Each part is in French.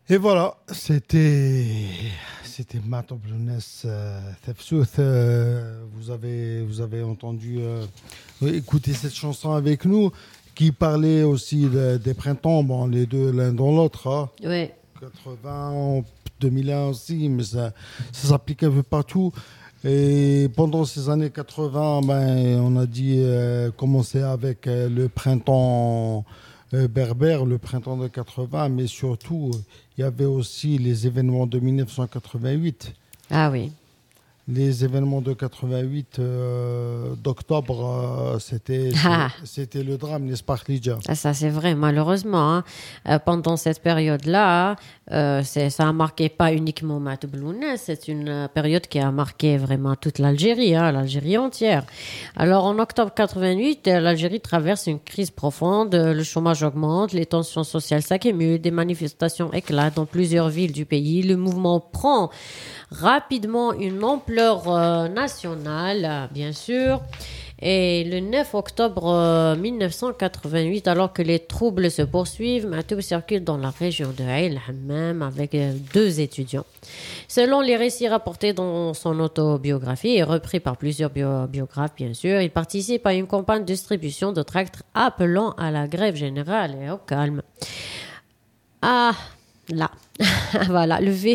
Et voilà, c'était Matt Blunes Tefsouth. Vous avez entendu écouter cette chanson avec nous qui parlait aussi des printemps, bon, les deux l'un dans l'autre. Hein. Oui. 80, 2001 aussi, mais ça s'applique un peu partout. Et pendant ces années 80, on a dit commencer avec le printemps berbère, le printemps de 80, mais surtout, il y avait aussi les événements de 1988. Ah oui. Les événements de 88 d'octobre, c'était le drame, n'est-ce pas, Khadija? Ça, c'est vrai, malheureusement. Pendant cette période-là, ça a marqué pas uniquement Matt Blunes, c'est une période qui a marqué vraiment toute l'Algérie, l'Algérie entière. Alors, en octobre 88, l'Algérie traverse une crise profonde, le chômage augmente, les tensions sociales s'accumulent, des manifestations éclatent dans plusieurs villes du pays. Le mouvement prend rapidement une ampleur nationale, bien sûr. Et le 9 octobre 1988, alors que les troubles se poursuivent, Matoub circule dans la région de Aïn el-Hammam avec 2 étudiants. Selon les récits rapportés dans son autobiographie et repris par plusieurs biographes, bien sûr, il participe à une campagne de distribution de tracts appelant à la grève générale et au calme. Ah, là, voilà,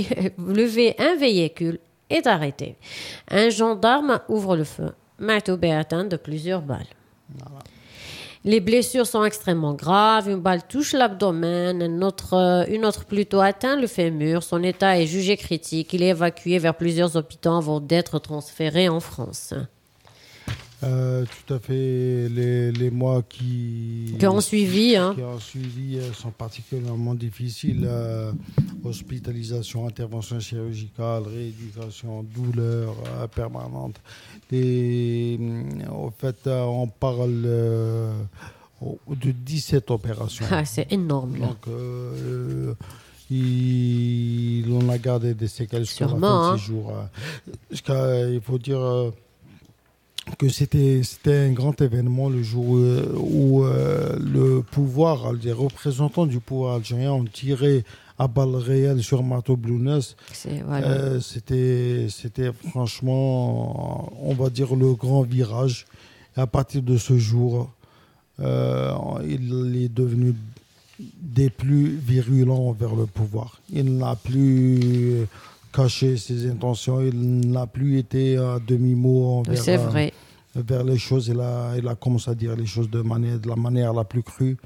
un véhicule est arrêté. Un gendarme ouvre le feu. Matoub est atteint de plusieurs balles. Voilà. Les blessures sont extrêmement graves. Une balle touche l'abdomen, une autre plutôt atteint le fémur. Son état est jugé critique. Il est évacué vers plusieurs hôpitaux avant d'être transféré en France. Tout à fait. Les mois qui ont suivi sont particulièrement difficiles. Hospitalisation, intervention chirurgicale, rééducation, douleur permanente. Et en fait, on parle de 17 opérations. Ah, c'est énorme. Là. Donc, on a gardé des séquelles sur la fin de ces jours. Il faut dire que c'était un grand événement le jour où le pouvoir, les représentants du pouvoir algérien ont tiré à balles réelles sur Matoub Blunes. Voilà. C'était franchement, on va dire, le grand virage. Et à partir de ce jour, il est devenu des plus virulents vers le pouvoir. Il n'a plus caché ses intentions, il n'a plus été à demi-mot vers les choses. Il a commencé à dire les choses de la manière la plus crue.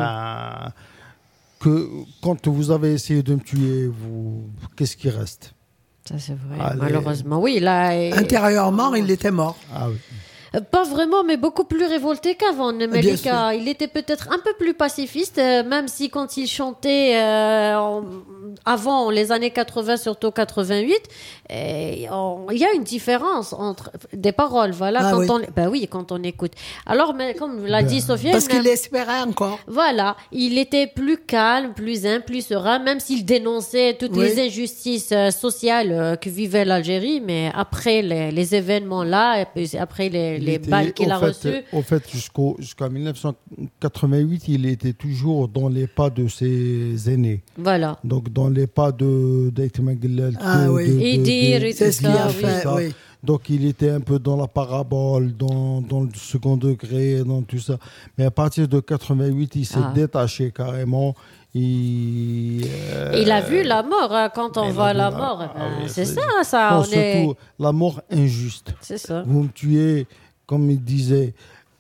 Que quand vous avez essayé de me tuer, qu'est-ce qui reste? Ça, c'est vrai. Malheureusement, oui. Intérieurement, il était mort. Ah oui. Pas vraiment, mais beaucoup plus révolté qu'avant. Melika, il était peut-être un peu plus pacifiste, même si quand il chantait avant les années 80, surtout 88, il y a une différence entre des paroles. Voilà, quand on écoute. Alors, mais comme l'a dit Sofiane, parce qu'il espérait encore. Voilà, il était plus calme, plus zen, plus serein, même s'il dénonçait toutes les injustices sociales que vivait l'Algérie, mais après les événements là, et puis après les balles qu'il a reçues. En fait, jusqu'à 1988, il était toujours dans les pas de ses aînés. Voilà. Donc, dans les pas d'Aïtman Gellal. C'est ce qu'il a fait, oui. Donc, il était un peu dans la parabole, dans le second degré, dans tout ça. Mais à partir de 88, il s'est détaché carrément. Il a vu la mort, quand on voit la mort. C'est ça. Non, surtout la mort injuste. C'est ça. Vous me tuez, comme il disait,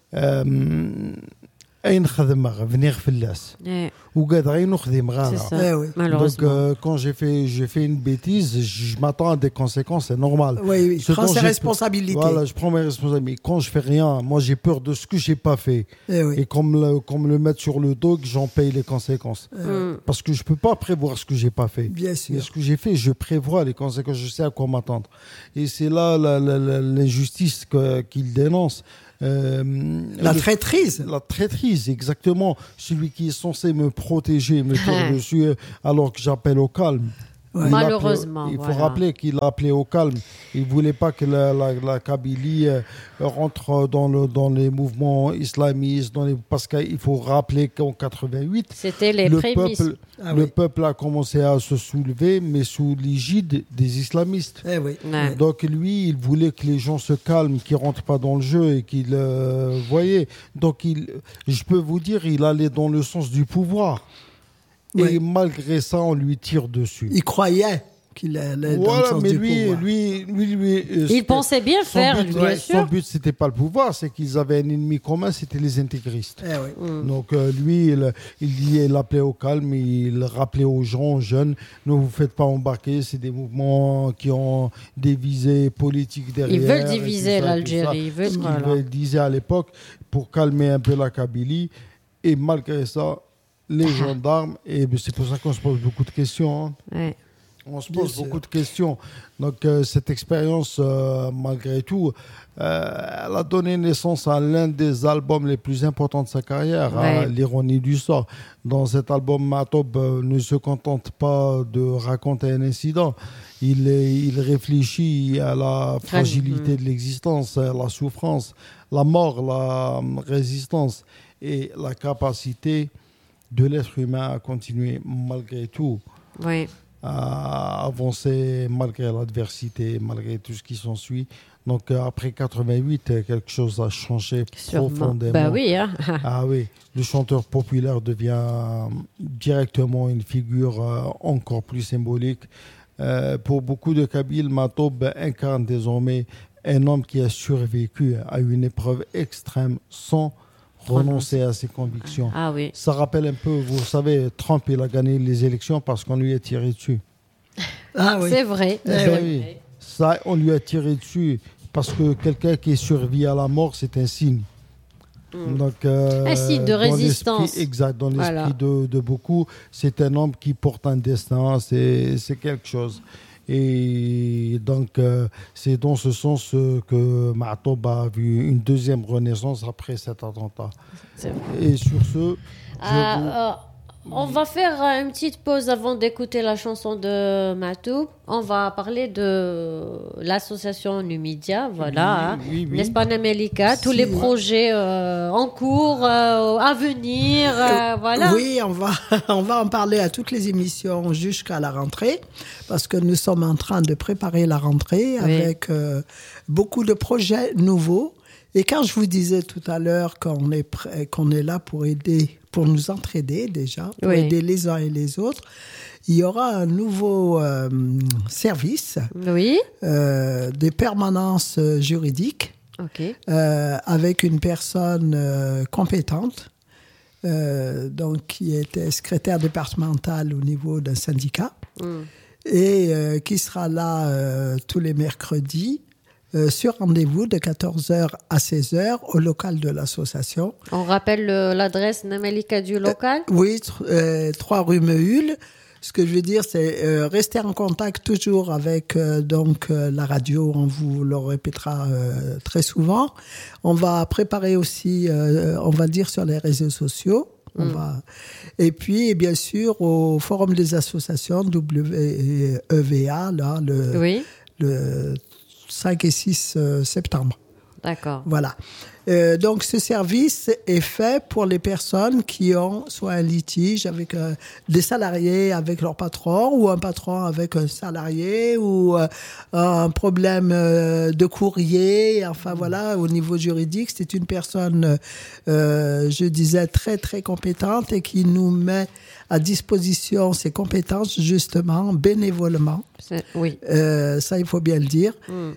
venir filas. C'est ça, malheureusement. Donc, quand j'ai fait une bêtise, je m'attends à des conséquences, c'est normal. Oui, je prends ses responsabilités. Voilà, je prends mes responsabilités. Quand je fais rien, moi j'ai peur de ce que j'ai pas fait. Et comme le mettre sur le dos, que j'en paye les conséquences. Parce que je peux pas prévoir ce que j'ai pas fait. Bien sûr. Mais ce que j'ai fait, je prévois les conséquences, je sais à quoi m'attendre. Et c'est là l'injustice qu'il dénonce. La traîtrise. La traîtrise, exactement. Celui qui est censé me protéger, me tirer dessus, alors que j'appelle au calme. Ouais. Malheureusement. Il faut rappeler qu'il a appelé au calme. Il ne voulait pas que la Kabylie rentre dans les mouvements islamistes. Parce qu'il faut rappeler qu'en 88, c'était les prémices. Le peuple a commencé à se soulever, mais sous l'égide des islamistes. Donc lui, il voulait que les gens se calment, qu'ils ne rentrent pas dans le jeu et qu'ils voyaient. Donc je peux vous dire, il allait dans le sens du pouvoir. Et malgré ça, on lui tire dessus. Il croyait qu'il allait dans le sens du pouvoir. Lui, il pensait bien faire, bien sûr. Son but, c'était pas le pouvoir, c'est qu'ils avaient un ennemi commun, c'était les intégristes. Donc lui, il appelait au calme, il rappelait aux gens, jeunes, ne vous faites pas embarquer, c'est des mouvements qui ont des visées politiques derrière. Ils veulent diviser l'Algérie. Ce qu'ils disaient à l'époque, pour calmer un peu la Kabylie. Et malgré ça, les gendarmes, et c'est pour ça qu'on se pose beaucoup de questions. On se pose beaucoup de questions. Donc, cette expérience, malgré tout, elle a donné naissance à l'un des albums les plus importants de sa carrière, L'ironie du sort. Dans cet album, Matoub ne se contente pas de raconter un incident. Il réfléchit à la fragilité de l'existence, à la souffrance, la mort, la résistance et la capacité de l'être humain à continuer malgré tout, à avancer malgré l'adversité, malgré tout ce qui s'ensuit. Donc après 88, quelque chose a changé profondément. Le chanteur populaire devient directement une figure encore plus symbolique. Pour beaucoup de Kabyles, Matoub incarne désormais un homme qui a survécu à une épreuve extrême sans renoncer à ses convictions. Ça rappelle un peu, vous savez, Trump, il a gagné les élections parce qu'on lui a tiré dessus. C'est vrai. Ça, on lui a tiré dessus parce que quelqu'un qui survit à la mort, c'est un signe. Donc, un signe de résistance. Exact, dans l'esprit de beaucoup, c'est un homme qui porte un destin, c'est quelque chose. Et donc, c'est dans ce sens que Matoub a vu une deuxième renaissance après cet attentat. Et sur ce, on va faire une petite pause avant d'écouter la chanson de Matoub. On va parler de l'association Numidia, n'est-ce pas, Namelika? Tous les projets en cours, à venir, Oui, on va en parler à toutes les émissions jusqu'à la rentrée, parce que nous sommes en train de préparer la rentrée avec beaucoup de projets nouveaux. Et quand je vous disais tout à l'heure qu'on est là pour aider, pour nous entraider déjà, pour aider les uns et les autres, il y aura un nouveau service de permanence juridique avec une personne compétente, donc qui était secrétaire départementale au niveau d'un syndicat et qui sera là tous les mercredis. Sur rendez-vous de 14h à 16h au local de l'association. On rappelle l'adresse, Namelika, du local? Oui, 3 rue Mehulle. Ce que je veux dire, c'est rester en contact toujours avec la radio. On vous le répétera très souvent. On va préparer aussi, on va dire, sur les réseaux sociaux. Et puis, bien sûr, au Forum des associations WEVA, là, le 5 et 6 septembre. D'accord. Voilà. Donc, ce service est fait pour les personnes qui ont soit un litige avec des salariés avec leur patron, ou un patron avec un salarié, ou un problème de courrier. Enfin, voilà, au niveau juridique, c'est une personne, je disais, très, très compétente et qui nous met à disposition ses compétences, justement, bénévolement. Ça, il faut bien le dire,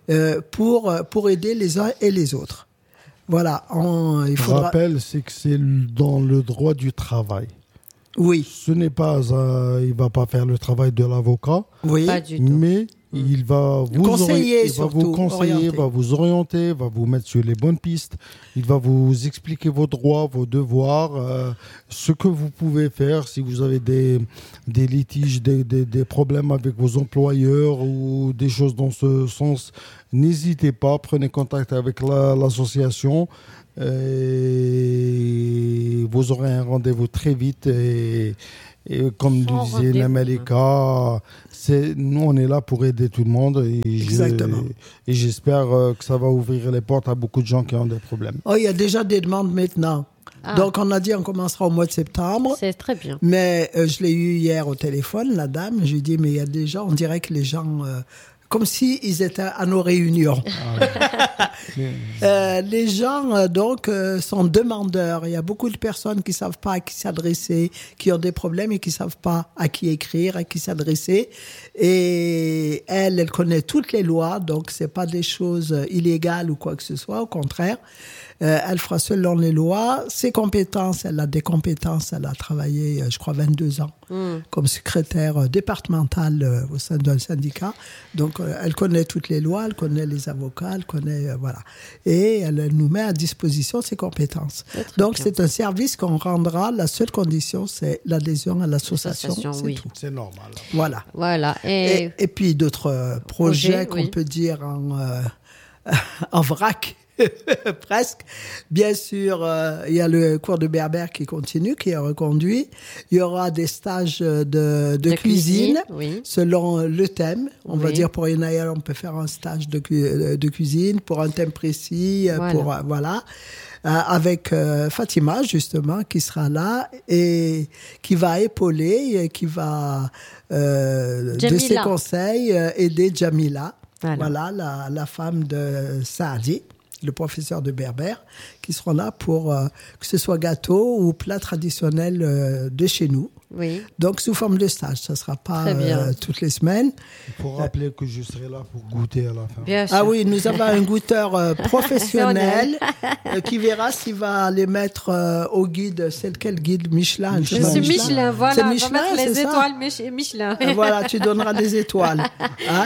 pour aider les uns et les autres. Voilà. Il faudra... rappel, c'est que c'est dans le droit du travail. Oui. Ce n'est pas, il va pas faire le travail de l'avocat. Oui. Pas du tout. Mais il va vous conseiller, il va vous orienter, va vous mettre sur les bonnes pistes. Il va vous expliquer vos droits, vos devoirs, ce que vous pouvez faire si vous avez des litiges, des problèmes avec vos employeurs ou des choses dans ce sens. N'hésitez pas, prenez contact avec l'association. Et vous aurez un rendez-vous très vite et Et comme disait Namalika, nous, on est là pour aider tout le monde. Exactement. Et j'espère que ça va ouvrir les portes à beaucoup de gens qui ont des problèmes. Oh, il y a déjà des demandes maintenant. Donc, on a dit on commencera au mois de septembre. C'est très bien. Mais je l'ai eu hier au téléphone, la dame. Je lui ai dit, mais il y a des gens, on dirait que les gens... comme s'ils étaient à nos réunions. Les gens, sont demandeurs. Il y a beaucoup de personnes qui savent pas à qui s'adresser, qui ont des problèmes et qui savent pas à qui écrire, à qui s'adresser. Et elle connaît toutes les lois, donc c'est pas des choses illégales ou quoi que ce soit, au contraire. Elle fera selon les lois. Ses compétences, elle a des compétences. Elle a travaillé, je crois, 22 ans comme secrétaire départementale au sein d'un syndicat. Donc, elle connaît toutes les lois, elle connaît les avocats, elle connaît, voilà. Et elle nous met à disposition ses compétences. Donc, c'est un service qu'on rendra. La seule condition, c'est l'adhésion à l'association. C'est tout. C'est normal. Voilà. Et puis, d'autres projets qu'on peut dire en vrac. Presque. Bien sûr, il y a le cours de berbère qui continue, qui est reconduit. Il y aura des stages de cuisine selon le thème. On va dire pour Inaïa, on peut faire un stage de cuisine pour un thème précis. Avec Fatima, justement, qui sera là et qui va épauler et qui va, de ses conseils, aider Jamila. Voilà, la femme de Saadi, le professeur de berbère, qui seront là pour que ce soit gâteau ou plat traditionnel de chez nous. Oui. Donc, sous forme de stage. Ça ne sera pas toutes les semaines. Il faut rappeler que je serai là pour goûter à la fin. Bien sûr. Ah oui, nous avons un goûteur professionnel qui verra s'il va les mettre au guide. C'est quel guide? Michelin. C'est Michelin, voilà. C'est Michelin, on va mettre les étoiles Michelin. Voilà, tu donneras des étoiles. Hein?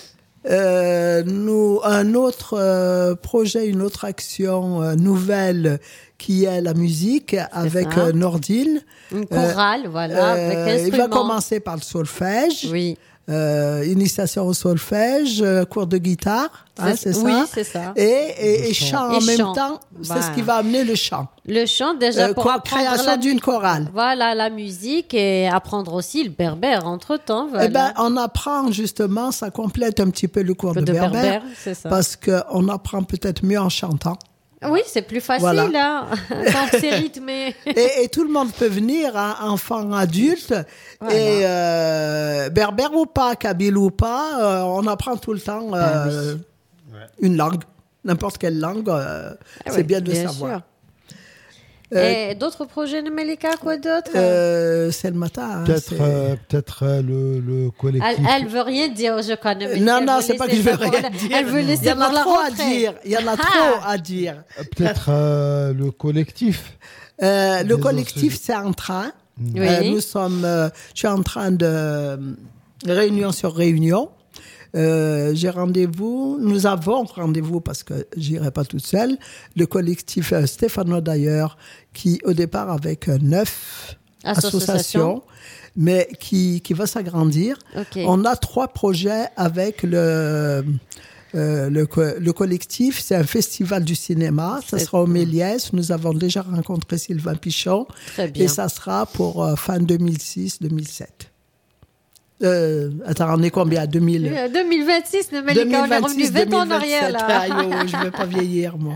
Un autre projet, une autre action nouvelle qui est la musique avec Nordine. Une chorale, avec instruments. Il va commencer par le solfège. Oui. Initiation au solfège, cours de guitare, c'est ça. Oui, c'est ça. Et chant en même temps, c'est ce qui va amener le chant. Le chant déjà pour apprendre création d'une chorale. Voilà, la musique et apprendre aussi le berbère entre-temps. Voilà. Eh ben, on apprend justement, ça complète un petit peu le cours de berbère, c'est ça. parce qu'on apprend peut-être mieux en chantant. Oui, c'est plus facile, là, quand c'est rythmé. Et tout le monde peut venir, enfants, adultes, et berbère ou pas, kabyle ou pas, on apprend tout le temps une langue, n'importe quelle langue, c'est bien de savoir. Sûr. Et d'autres projets de Melika, quoi d'autre? C'est le matin. Peut-être le collectif. Elle veut rien dire, je connais. Non, c'est pas que je veux rien dire. Elle veut laisser pour la rentrée. Il y en a trop à dire. Peut-être le collectif. Le collectif, c'est en train. Oui. Je suis en train de réunion sur réunion. J'ai rendez-vous, nous avons rendez-vous parce que j'irai pas toute seule. Le collectif Stéphano d'ailleurs, qui au départ avec 9 associations, mais qui va s'agrandir. Okay. On a 3 projets avec le collectif. C'est un festival du cinéma. Ça sera au Méliès. Nous avons déjà rencontré Sylvain Pichon. Très bien. Et ça sera pour fin 2006-2007. Attends, on est combien? 2026, on est revenu 20 ans en arrière, là. Je ne vais pas vieillir, moi.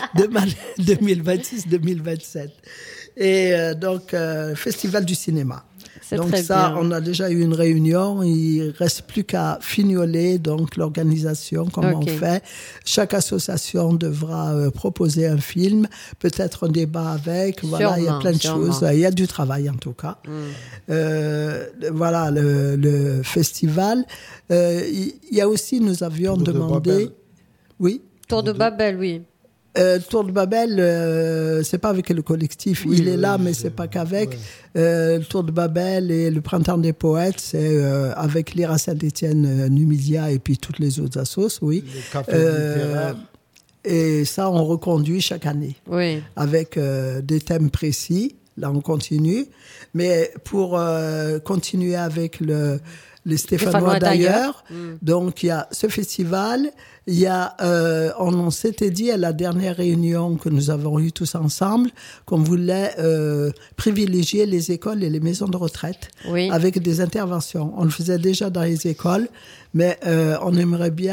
2026-2027. Et donc, Festival du cinéma. C'est donc très ça, bien. on a déjà eu une réunion. Il reste plus qu'à fignoler donc l'organisation, comment on fait. Chaque association devra proposer un film, peut-être un débat avec. Voilà, il y a plein de choses. Il y a du travail en tout cas. Voilà le festival. Il y a aussi, nous avions demandé. Oui. Tour de Babel, oui. Tour de Babel, c'est pas avec le collectif. Il est là, mais c'est pas qu'avec. Ouais. Le Tour de Babel et le Printemps des poètes, c'est avec l'IRA Saint-Étienne, Numidia et puis toutes les autres assos, oui. Les cafés littéraires. Et ça, on reconduit chaque année. Oui. Avec des thèmes précis. Là, on continue. Mais pour continuer avec les Stéphanois d'ailleurs. Donc, il y a ce festival. Il y a, on s'était dit à la dernière réunion que nous avons eue tous ensemble qu'on voulait privilégier les écoles et les maisons de retraite avec des interventions. On le faisait déjà dans les écoles, mais on aimerait bien